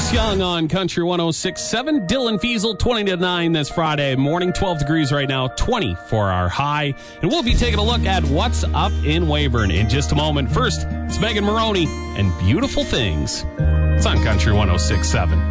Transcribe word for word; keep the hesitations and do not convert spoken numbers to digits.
Chris Young on Country one oh six point seven. Dylan Fiesel, twenty to nine this Friday morning. twelve degrees right now, twenty for our high. And we'll be taking a look at what's up in Weyburn in just a moment. First, it's Megan Maroney and Beautiful Things. It's on Country one oh six point seven.